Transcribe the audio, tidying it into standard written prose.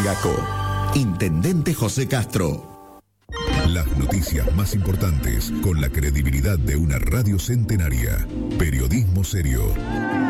Mañangaco. Intendente José Castro. Las noticias más importantes con la credibilidad de una radio centenaria. Periodismo serio.